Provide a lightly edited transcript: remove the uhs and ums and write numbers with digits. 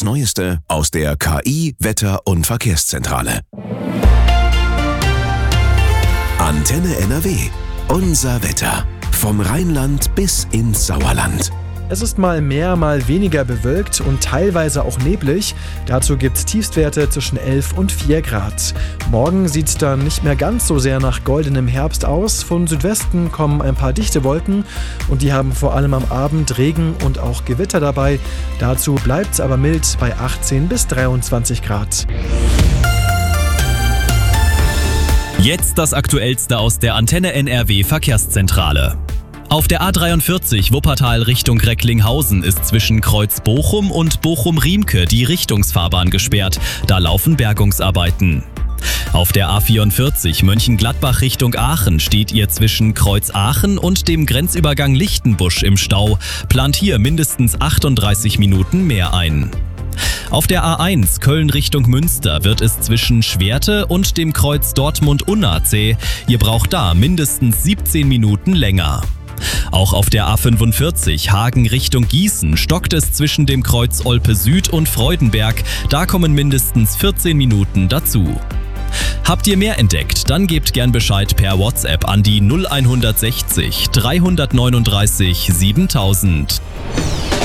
Neueste aus der KI Wetter- und Verkehrszentrale. Antenne NRW. Unser Wetter. Vom Rheinland bis ins Sauerland. Es ist mal mehr, mal weniger bewölkt und teilweise auch neblig. Dazu gibt es Tiefstwerte zwischen 11 und 4 Grad. Morgen sieht es dann nicht mehr ganz so sehr nach goldenem Herbst aus. Von Südwesten kommen ein paar dichte Wolken und die haben vor allem am Abend Regen und auch Gewitter dabei. Dazu bleibt es aber mild bei 18 bis 23 Grad. Jetzt das Aktuellste aus der Antenne NRW Verkehrszentrale. Auf der A43 Wuppertal Richtung Recklinghausen ist zwischen Kreuz Bochum und Bochum-Riemke die Richtungsfahrbahn gesperrt. Da laufen Bergungsarbeiten. Auf der A44 Mönchengladbach Richtung Aachen steht ihr zwischen Kreuz Aachen und dem Grenzübergang Lichtenbusch im Stau. Plant hier mindestens 38 Minuten mehr ein. Auf der A1 Köln Richtung Münster wird es zwischen Schwerte und dem Kreuz Dortmund-Unna zäh. Ihr braucht da mindestens 17 Minuten länger. Auch auf der A45 Hagen Richtung Gießen stockt es zwischen dem Kreuz Olpe Süd und Freudenberg. Da kommen mindestens 14 Minuten dazu. Habt ihr mehr entdeckt? Dann gebt gern Bescheid per WhatsApp an die 0160 339 7000.